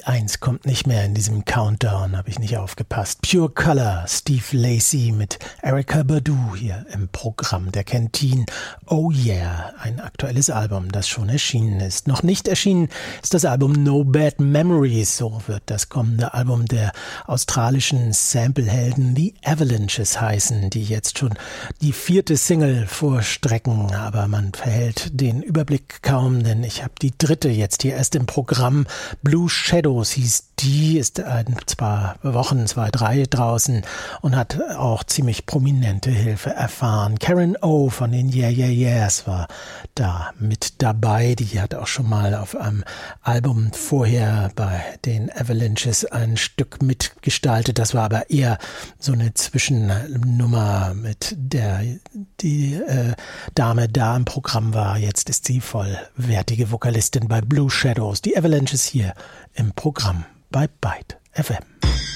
1 kommt nicht mehr in diesem Countdown, habe ich nicht aufgepasst. Pure Color, Steve Lacy mit Erykah Badu hier im Programm der Kantine. Oh Yeah, ein aktuelles Album, das schon erschienen ist. Noch nicht erschienen ist das Album No Bad Memories, so wird das kommende Album der australischen Samplehelden The Avalanches heißen, die jetzt schon die 4. Single vorstrecken, aber man verhält den Überblick kaum, denn ich habe die 3. jetzt hier erst im Programm. Blue Shadows hieß die, ist ein 2-3 draußen und hat auch ziemlich prominente Hilfe erfahren. Karen O von den Yeah Yeah Yeahs war da mit dabei. Die hat auch schon mal auf einem Album vorher bei den Avalanches ein Stück mitgestaltet. Das war aber eher so eine Zwischennummer, mit der die Dame da im Programm war. Jetzt ist sie vollwertige Vokalistin bei Blue Shadows. Die Avalanches hier im Programm bei Byte FM.